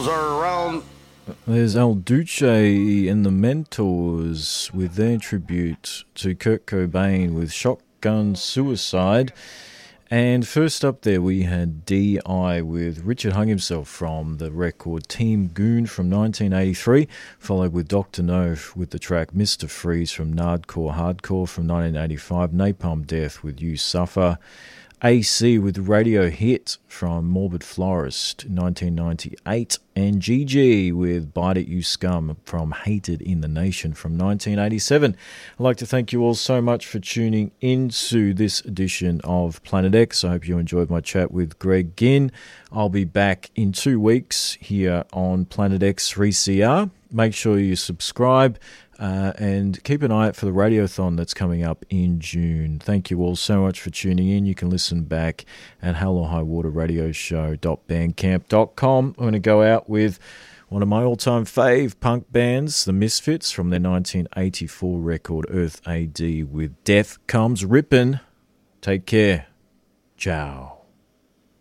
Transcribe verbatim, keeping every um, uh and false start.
Angels are around. There's El Duce and the Mentors with their tribute to Kurt Cobain with Shotgun Suicide. And first up there we had D I with Richard Hung Himself from the record Team Goon from nineteen eighty-three, followed with Doctor No with the track Mister Freeze from Nardcore Hardcore from nineteen eighty-five, Napalm Death with You Suffer, A C with Radio Hit from Morbid Florist nineteen ninety-eight, and G G with Bite It You Scum from Hated in the Nation from nineteen eighty-seven. I'd like to thank you all so much for tuning into this edition of Planet X. I hope you enjoyed my chat with Greg Ginn. I'll be back in two weeks here on Planet X three C R. Make sure you subscribe. Uh, and keep an eye out for the Radiothon that's coming up in June. Thank you all so much for tuning in. You can listen back at hell or high water radio show dot bandcamp dot com. I'm going to go out with one of my all-time fave punk bands, The Misfits, from their nineteen eighty-four record Earth A D with Death Comes Rippin'. Take care. Ciao.